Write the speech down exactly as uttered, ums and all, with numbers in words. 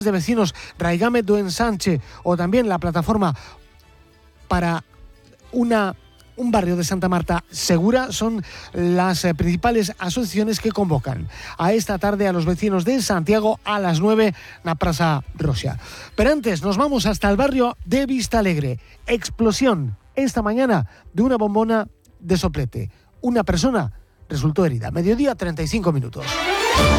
de vecinos Raigame do Ensanche o también la plataforma para una, un barrio de Santa Marta segura son las eh, principales asociaciones que convocan a esta tarde a los vecinos de Santiago a las nueve en la Plaza Rosia. Pero antes nos vamos hasta el barrio de Vistalegre. Explosión esta mañana de una bombona de soplete. Una persona resultó herida. Mediodía, treinta y cinco minutos.